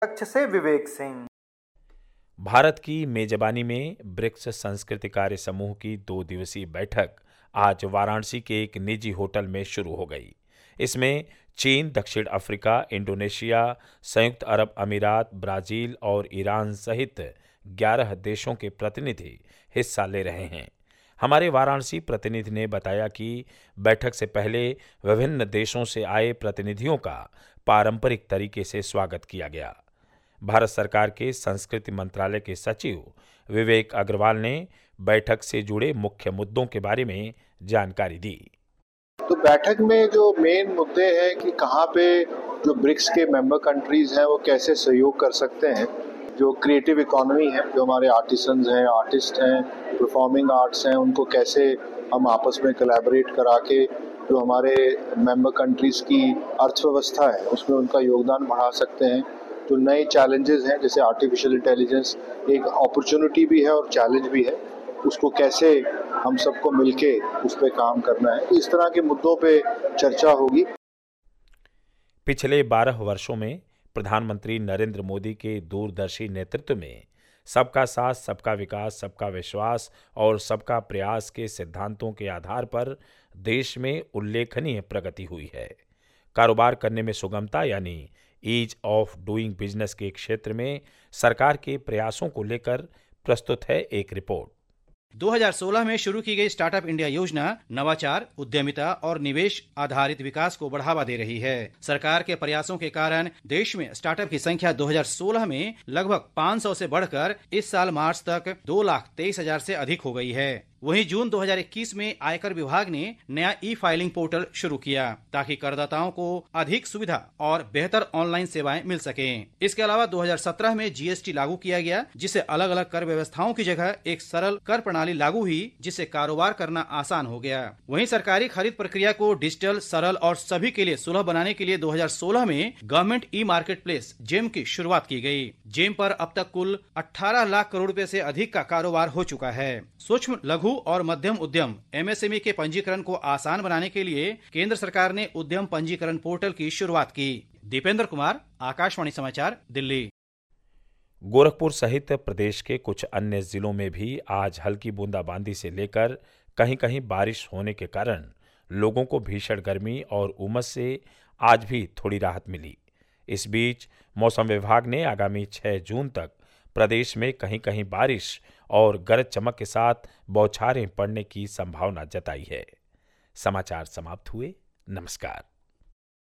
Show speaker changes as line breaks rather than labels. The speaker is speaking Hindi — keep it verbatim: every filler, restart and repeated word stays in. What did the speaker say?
कक्ष से विवेक सिंह।
भारत की मेजबानी में ब्रिक्स संस्कृति कार्य समूह की दो दिवसीय बैठक आज वाराणसी के एक निजी होटल में शुरू हो गई। इसमें चीन, दक्षिण अफ्रीका, इंडोनेशिया, संयुक्त अरब अमीरात, ब्राजील और ईरान सहित ग्यारह देशों के प्रतिनिधि हिस्सा ले रहे हैं। हमारे वाराणसी प्रतिनिधि ने बताया कि बैठक से पहले विभिन्न देशों से आए प्रतिनिधियों का पारंपरिक तरीके से स्वागत किया गया। भारत सरकार के संस्कृति मंत्रालय के सचिव विवेक अग्रवाल ने बैठक से जुड़े मुख्य मुद्दों के बारे में जानकारी दी।
तो बैठक में जो मेन मुद्दे हैं कि कहाँ पे जो ब्रिक्स के मेंबर कंट्रीज हैं वो कैसे सहयोग कर सकते हैं, जो क्रिएटिव इकोनॉमी है, जो हमारे आर्टिसंस हैं, आर्टिस्ट हैं, परफॉर्मिंग आर्ट्स हैं, उनको कैसे हम आपस में कोलैबोरेट करा के जो हमारे मेंबर कंट्रीज की अर्थव्यवस्था है उसमें उनका योगदान बढ़ा सकते हैं। जो नए चैलेंजेस हैं जैसे आर्टिफिशियल इंटेलिजेंस एक अपॉर्चुनिटी भी है और चैलेंज भी है, उसको कैसे हम सबको मिलके उस पर काम करना है, इस तरह के मुद्दों पे चर्चा होगी।
पिछले बारह वर्षों में प्रधानमंत्री नरेंद्र मोदी के दूरदर्शी नेतृत्व में सबका साथ, सबका विकास, सबका विश्वास और सबका प्रयास के सिद्धांतों के आधार पर देश में उल्लेखनीय प्रगति हुई है। कारोबार करने में सुगमता यानी ईज ऑफ डूइंग बिजनेस के क्षेत्र में सरकार के प्रयासों को लेकर प्रस्तुत है एक रिपोर्ट।
दो हज़ार सोलह में शुरू की गई स्टार्टअप इंडिया योजना नवाचार, उद्यमिता और निवेश आधारित विकास को बढ़ावा दे रही है। सरकार के प्रयासों के कारण देश में स्टार्टअप की संख्या दो हज़ार सोलह में लगभग पाँच सौ से बढ़कर इस साल मार्च तक दो लाख तेईस हजार से अधिक हो गई है। वहीं जून दो हज़ार इक्कीस में आयकर विभाग ने नया ई फाइलिंग पोर्टल शुरू किया ताकि करदाताओं को अधिक सुविधा और बेहतर ऑनलाइन सेवाएं मिल सकें। इसके अलावा दो हज़ार सत्रह में जी एस टी लागू किया गया, जिससे अलग अलग कर व्यवस्थाओं की जगह एक सरल कर प्रणाली लागू हुई, जिससे कारोबार करना आसान हो गया। वहीं सरकारी खरीद प्रक्रिया को डिजिटल, सरल और सभी के लिए सुलभ बनाने के लिए दो हज़ार सोलह में government e market place GeM की शुरुआत की गई। जेम पर अब तक कुल अठारह लाख करोड़ रुपए से अधिक का कारोबार हो चुका है। सूक्ष्म, लघु और मध्यम उद्यम एम एस एम ई के पंजीकरण को आसान बनाने के लिए केंद्र सरकार ने उद्यम पंजीकरण पोर्टल की शुरुआत की। दीपेंद्र कुमार, आकाशवाणी समाचार, दिल्ली।
गोरखपुर सहित प्रदेश के कुछ अन्य जिलों में भी आज हल्की बूंदाबांदी से लेकर कहीं कहीं बारिश होने के कारण लोगों को भीषण गर्मी और उमस से आज भी थोड़ी राहत मिली। इस बीच मौसम विभाग ने आगामी छह जून तक प्रदेश में कहीं कहीं बारिश और गरज चमक के साथ बौछारें पड़ने की संभावना जताई है। समाचार समाप्त हुए। नमस्कार।